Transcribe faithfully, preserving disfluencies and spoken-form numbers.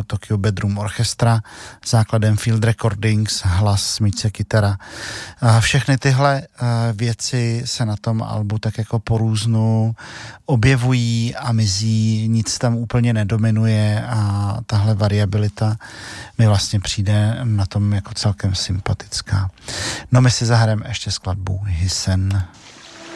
vzniklo Tokyo Bedroom Orchestra, základem Field Recordings, hlas, smyčce, kytara. A všechny tyhle věci se na tom albu tak jako po různu objevují a mizí, nic tam úplně nedominuje a tahle variabilita mi vlastně přijde na tom jako celkem sympatická. No my si zahrajeme ještě skladbu Hysen.